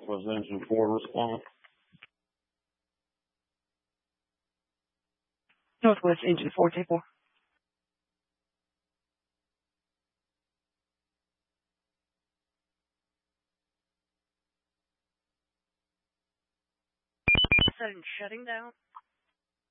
Was engine 4 response? Northwest engine 4, take 4. Setting shutting down.